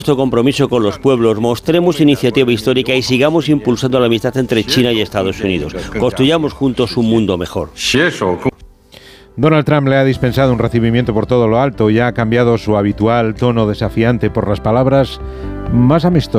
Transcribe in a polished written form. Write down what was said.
Nuestro compromiso con los pueblos, mostremos iniciativa histórica y sigamos impulsando la amistad entre China y Estados Unidos. Construyamos juntos un mundo mejor. Donald Trump le ha dispensado un recibimiento por todo lo alto y ha cambiado su habitual tono desafiante por las palabras más amistosas.